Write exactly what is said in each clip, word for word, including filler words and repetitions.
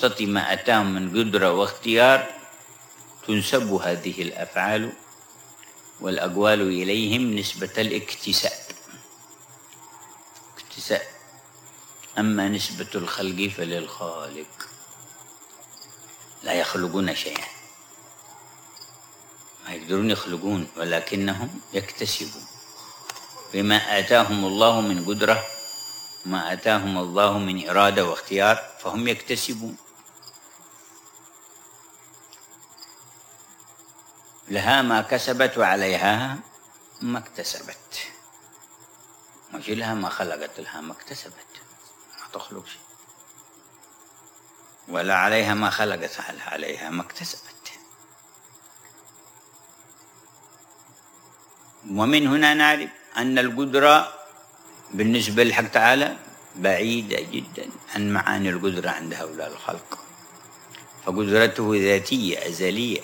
بواسطة ما أتاهم من قدرة واختيار تنسب هذه الأفعال والأقوال إليهم نسبة الاكتساب اكتساب أما نسبة الخلق فللخالق، لا يخلقون شيئا، ما يقدرون يخلقون، ولكنهم يكتسبون بما آتاهم الله من قدرة، ما آتاهم الله من إرادة واختيار، فهم يكتسبون. لها ما كسبت وعليها ما اكتسبت، مش لها ما خلقت، لها ما اكتسبت، ما تخلق شيء، ولا عليها ما خلقت، عليها ما اكتسبت. ومن هنا نعرف أن القدرة بالنسبة للحق تعالى بعيدة جدا عن معاني القدرة عند هؤلاء الخلق، فقدرته ذاتية أزلية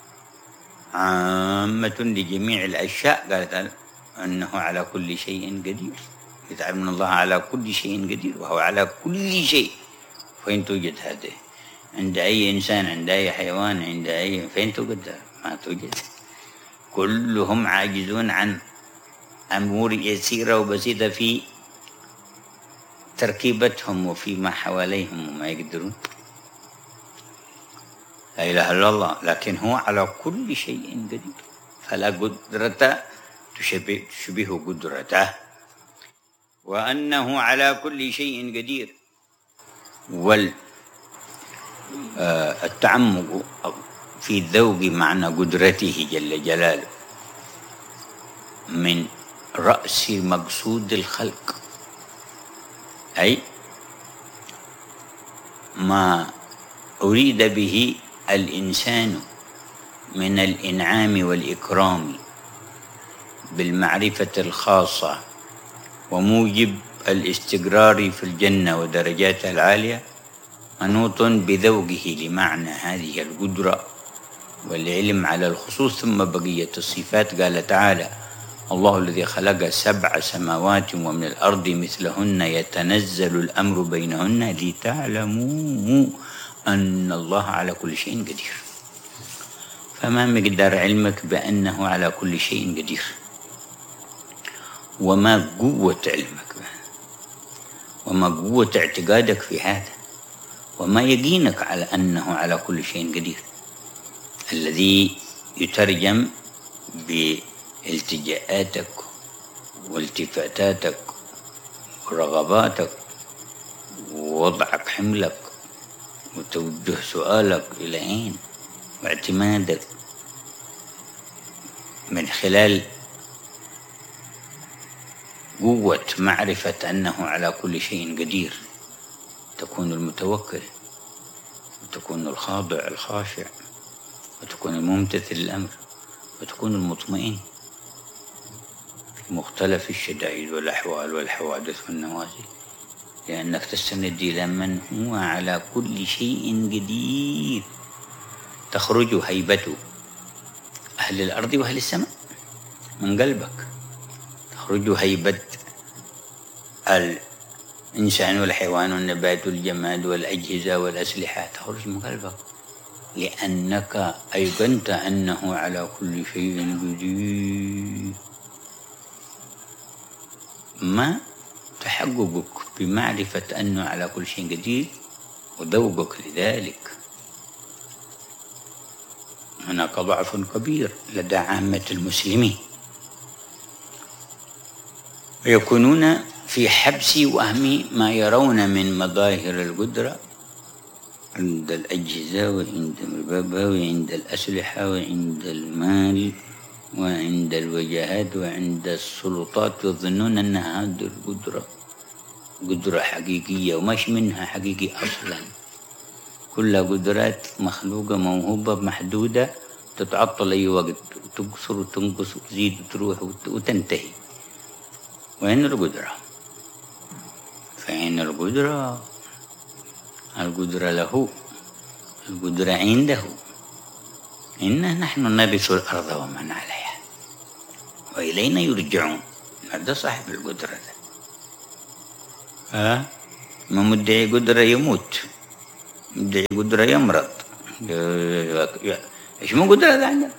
عامة لجميع الأشياء. قالت أنه على كل شيء قدير، يتعلم الله على كل شيء قدير، وهو على كل شيء. فين توجد هذه؟ عند أي إنسان، عند أي حيوان، عند أي، فين توجد؟ ما توجد. كلهم عاجزون عن أمور يسيرة وبسيطة في تركيبتهم وفيما حواليهم، وما يقدرون. لا إله إلا الله، لكن هو على كل شيء قدير، فلا قدرة تشبه, تشبه قدرته، وأنه على كل شيء قدير. والتعمق في ذوق معنى قدرته جل جلاله من رأس مقصود الخلق، أي ما أريد به الإنسان من الإنعام والإكرام بالمعرفة الخاصة وموجب الاستقرار في الجنة ودرجاتها العالية، منوط بذوقه لمعنى هذه القدرة والعلم على الخصوص. ثم بقية الصفات قال تعالى: الله الذي خلق سبع سماوات ومن الأرض مثلهن يتنزل الأمر بينهن لتعلموا أن الله على كل شيء قدير. فما مقدار علمك بأنه على كل شيء قدير؟ وما قوة علمك؟ وما قوة اعتقادك في هذا؟ وما يقينك على أنه على كل شيء قدير، الذي يترجم بالتجاءاتك والتفاتاتك ورغباتك ووضعك حملك وتوجه سؤالك إلى أين واعتمادك من خلال قوة معرفة أنه على كل شيء قدير. تكون المتوكل، وتكون الخاضع الخاشع، وتكون الممتثل الأمر، وتكون المطمئن في مختلف الشدائد والأحوال والحوادث والنوازل، لأنك تستند إلى من هو على كل شيء قدير. تخرج هيبة أهل الأرض وأهل السماء من قلبك، تخرج هيبة الإنسان والحيوان والنبات والجماد والأجهزة والأسلحة، تخرج من قلبك، لأنك أيقنت أنه على كل شيء قدير. ما تحققك بمعرفة أنه على كل شيء قدير وذوقك لذلك. هناك ضعف كبير لدى عامة المسلمين، ويكونون في حبس وهم ما يرون من مظاهر القدرة عند الأجهزة وعند الربابة وعند الأسلحة وعند المال وعند الوجهات وعند السلطات، يظنون أن هذه القدرة قدرة حقيقية، ومش منها حقيقي أصلا. كل قدرات مخلوقة موهوبة محدودة، تتعطل أي وقت، تقصر وتنقص وتزيد وتروح وتنتهي. وين القدرة؟ فين القدرة؟ القدرة له، القدرة عنده. إنا نحن نرث الأرض ومن عليها وإلينا يرجعون. هذا صاحب القدرة ده. ها؟ ما مدعي قدرة يموت يدعي قدرة يمرض. ايش من قدرة ده عندنا؟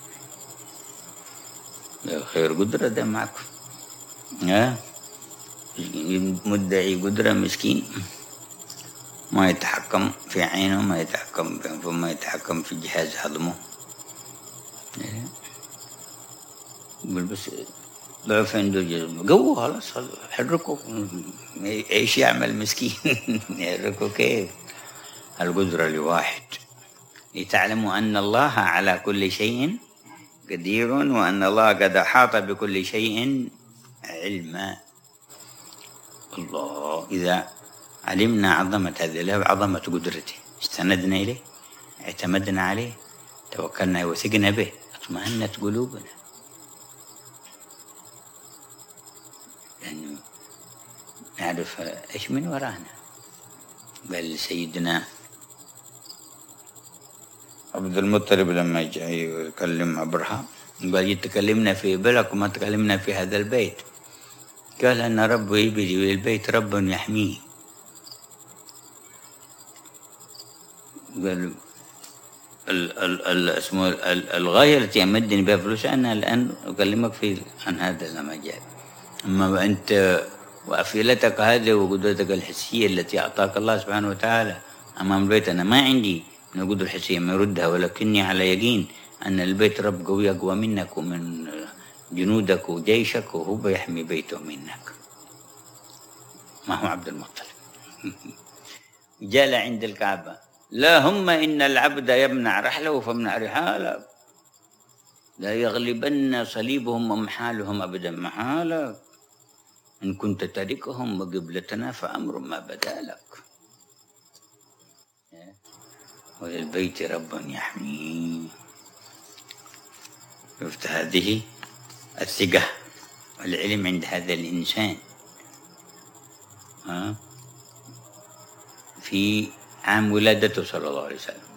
خير قدرة ده معكم. ها مدعي قدرة مسكين، ما يتحكم في عينه، ما يتحكم في أنفه، ما يتحكم في جهاز هضمه. يقول بس ضعف عنده جسم قوه خلاص حركه. ايش يعمل مسكين؟ يحركه كيف؟ القدرة لواحد، لتعلموا أن الله على كل شيء قدير وأن الله قد أحاط بكل شيء علما. الله إذا علمنا عظمة هذه الله وعظمة قدرته استندنا إليه، اعتمدنا عليه، توكلنا وثقنا به، اطمأنت قلوبنا. لأنه نعرف إيش من ورانا. بل سيدنا عبد المطلب لما جاء يكلم أبرهة قال يتكلمنا في بلك وما تكلمنا في هذا البيت. قال أن رب يبدي للبيت رب يحميه. قال ال ال ال اسمه الغاية التي أمدني بها فلوس أنا الآن أكلمك في عن هذا المجال. أما أنت وأفئلتك هذه وقدرتك الحسية التي أعطاك الله سبحانه وتعالى أمام البيت، أنا ما عندي من القدرة الحسية ما يردها، ولكني على يقين أن البيت رب قوي أقوى منك ومن جنودك وجيشك، وهو بيحمي بيته منك. ما هو عبد المطلب. جاء عند الكعبة، لا هم إن العبد يمنع رحله فامنع رحالك، لا يغلبن صليبهم ومحالهم أبدا محالك، إن كنت تاركهم وقبلتنا فأمر ما بدا لك، وللبيت رب يحميه. شفت هذه الثقة والعلم عند هذا الإنسان. ها في عام ولادته صلى الله عليه وسلم،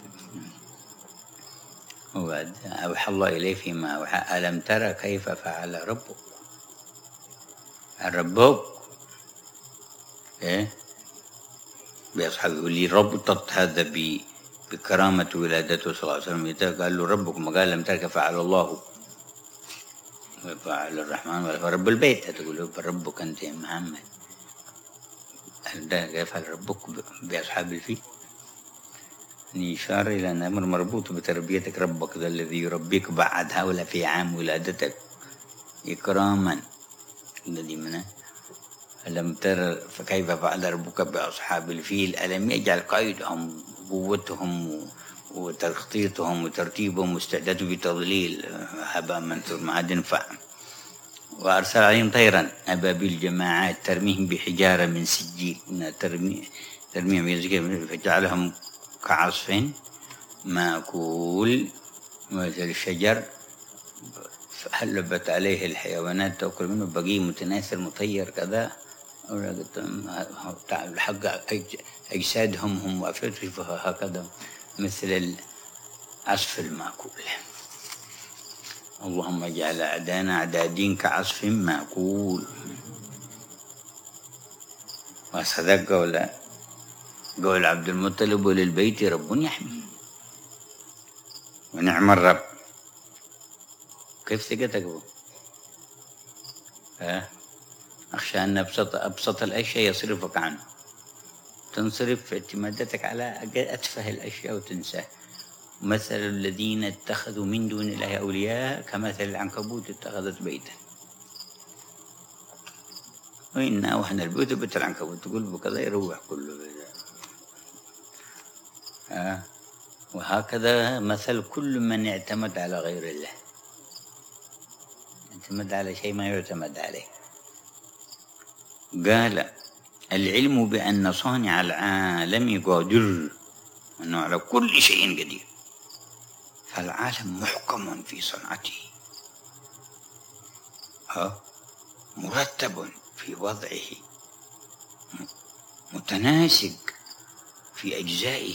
وبعد أوحى الله إليه فيما أوحى ألم ترى كيف فعل ربك. ربك إيه بأصحابه يقول لي ربطت هذا بكرامة ولادته صلى الله عليه وسلم. قال له ربك، ما قال لم ترى كيف فعل الله فعل الرحمن ورب البيت. تقول ربك أنت يا محمد، ده يفعل ربك بأصحاب الفيل. إشارة إلى أن أمر مربوط بتربيتك. ربك ذا الذي يربيك بعد هؤلاء في عام ولادتك إكراما. الذي منه ألم تر فكيف فعل ربك بأصحاب الفيل ألم يجعل قيدهم قوتهم وتخطيطهم وترتيبهم واستعدادهم بتضليل هباء منثور ما عاد ينفع. وأرسل عليهم طيرا أبابيل جماعات ترميهم بحجارة من سجيل، ترمي ترميهم فجعلهم كعصف مأكول مثل الشجر، فهلبت عليه الحيوانات تأكل منه، بقي متناثر مطير كذا. حق أجسادهم هم وأفئدتهم هكذا مثل العصف المأكول. اللهم اجعل أعدانا أعداء دين كعصف مأكول. وصدق قول قول عبد المطلب وللبيت رب يحمي. ونعم الرب. كيف ثقتك بو؟ ها أخشى أن أبسط أبسط الأشياء يصرفك عنه، تنصرف في اعتماداتك على أتفه الأشياء وتنساه. مثل الذين اتخذوا من دون الله أولياء كمثل العنكبوت اتخذت بيتا، وإن أوهن البيوت بيت العنكبوت. تقول بكذا يروح كله بيت. آه. وهكذا مثل كل من اعتمد على غير الله، اعتمد على شيء ما يعتمد عليه. قال العلم بأن صانع العالم قادر، وأنه على كل شيء قدير، فالعالم محكم في صنعته، ها مرتب في وضعه، متناسق في أجزائه.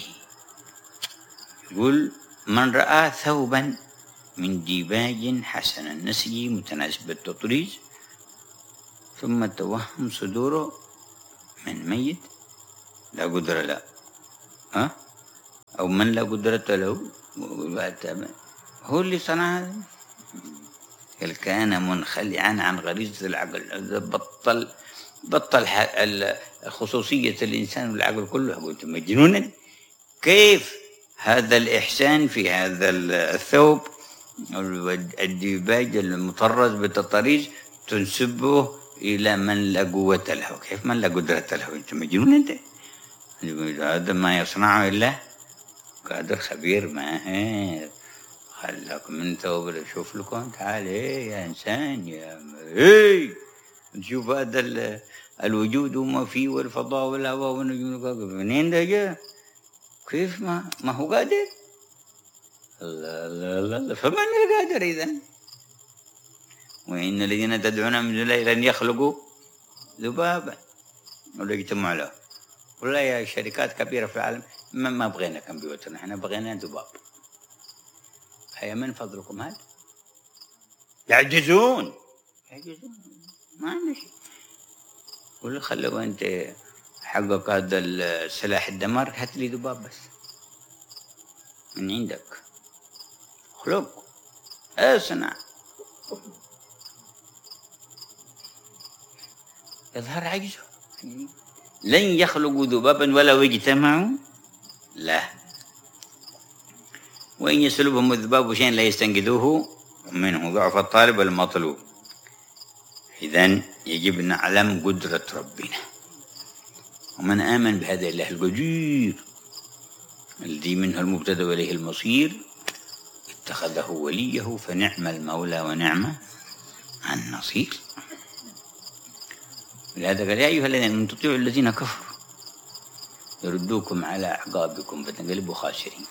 يقول من رأى ثوبا من ديباج حسن النسج متناسب التطريز ثم توهم صدوره من ميت لا قدر له، ها أو من لا قدرة له هو اللي صنع هذا. قال كان منخلعا عن غريزة العقل، بطل بطل خصوصية الإنسان والعقل كله. قلت مجنونا، كيف هذا الإحسان في هذا الثوب الديباج المطرز بالتطريز تنسبه إلى من لا قوة له؟ كيف من لا قدرة له؟ أنت مجنون أنت. هذا ما يصنعه إلا قادر خبير ماهر. خلاك من ثوب، شوف لكم تعال إيه يا إنسان يا إيه، نشوف هذا الوجود وما فيه والفضاء والهواء والنجوم، منين ده جاء؟ كيف ما ما هو قادر؟ لا لا لا, لا. فمن القادر إذن؟ وإن الذين تدعون من دون الله لن يخلقوا ذبابا ولا يجتمعوا له. والله يا شركات كبيرة في العالم ما, ما بغينا كمبيوتر، احنا بغينا ذباب. هيا من فضلكم هذا؟ يعجزون يعجزون ما عندنا شيء. ولا خلوا أنت حقق هذا السلاح الدمار، هات لي ذباب بس من عندك، خلق اصنع. يظهر عجزه. لن يخلقوا ذبابا ولو اجتمعوا له، وإن يسلبهم الذباب شيئا لا يستنقذوه منه، ضعف الطالب والمطلوب. إذن يجب أن نعلم قدرة ربنا، ومن آمن بهذا الله القدير الذي منه المبتدأ وإليه المصير اتخذه وليه، فنعم المولى ونعم النصير. ولهذا قال يا أيها الذين آمنوا تطيعوا الذين كفروا يردوكم على أعقابكم فتنقلبوا خاسرين.